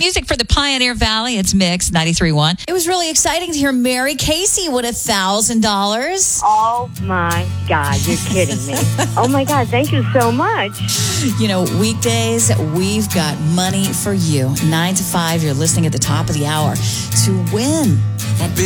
music for the Pioneer Valley. It's Mix 93.1. It was really exciting to hear Mary Casey win $1,000. Oh, my God. You're kidding me. Oh, my God. Thank you so much. You know, weekdays, we've got money for you. 9 to 5, you're listening at the top of the hour to win.